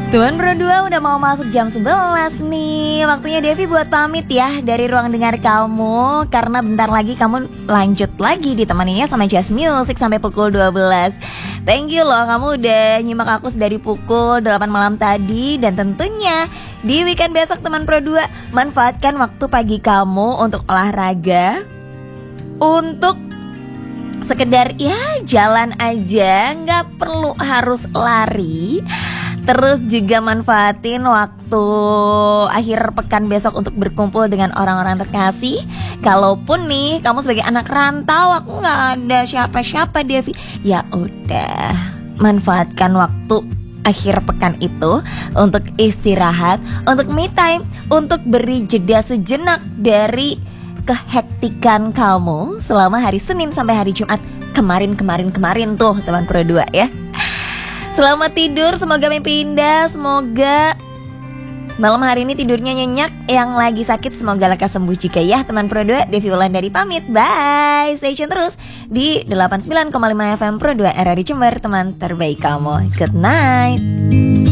Tuan Bro 2 udah mau masuk jam 11 nih. Waktunya Devi buat pamit ya dari ruang dengar kamu. Karena bentar lagi kamu lanjut lagi ditemaninya sama Jazz Music sampai pukul 12. Thank you loh, kamu udah nyimak aku dari pukul 8 malam tadi. Dan tentunya di weekend besok teman Pro 2, manfaatkan waktu pagi kamu untuk olahraga, untuk sekedar ya jalan aja, nggak perlu harus lari. Terus juga manfaatin waktu akhir pekan besok untuk berkumpul dengan orang-orang terkasih. Kalaupun nih kamu sebagai anak rantau, aku nggak ada siapa-siapa Devi, ya udah manfaatkan waktu akhir pekan itu untuk istirahat, untuk me time, untuk beri jeda sejenak dari kehektikan kamu selama hari Senin sampai hari Jumat kemarin tuh teman Pro 2 ya. Selamat tidur, semoga mimpi indah, semoga malam hari ini tidurnya nyenyak. Yang lagi sakit semoga lekas sembuh juga ya teman Pro 2. Devi Wulandari pamit, bye. Stay tune terus di 89,5 FM Pro 2 RRI Jember, teman terbaik kamu. Good night.